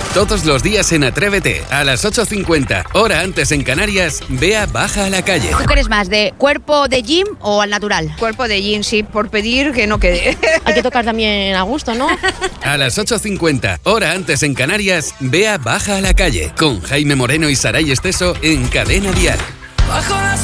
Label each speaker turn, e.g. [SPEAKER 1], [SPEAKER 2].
[SPEAKER 1] Todos los días en Atrévete, a las 8:50, hora antes en Canarias, Bea baja a la calle.
[SPEAKER 2] ¿Tú quieres más de cuerpo de gym o al natural?
[SPEAKER 3] Cuerpo de gym, sí, por pedir que no quede.
[SPEAKER 4] Hay que tocar también a gusto, ¿no?
[SPEAKER 1] A las 8:50, hora antes en Canarias, Bea baja a la calle, con Jaime Moreno y Saray Esteso en Cadena Dial.